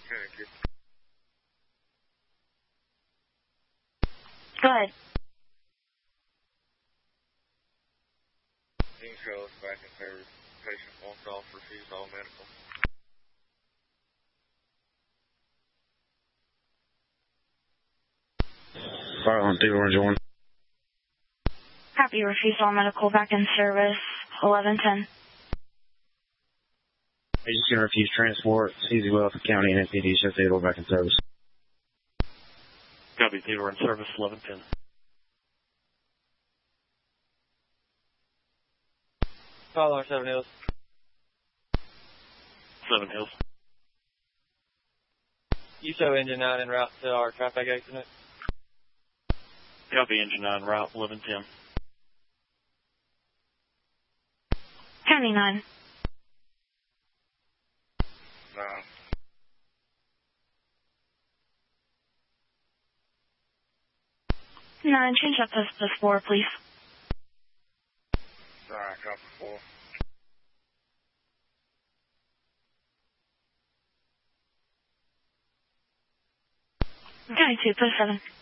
Thank you. Go ahead. King Charles back in service. Patient walked off, refused all medical. Fire on Theodore and Jordan. Copy, refused all medical, back in service, 1110. Agent can refuse transport. Easy Wealth County and NPD show Theodore back in service. Copy, Theodore in service, 1110. Call 7 Hills. 7 Hills. You show engine 9 en route to our traffic accident. Copy, engine 9 route, 1110. County 9. 9, change that to 4, please. Alright, copy 4. County 2, put 7.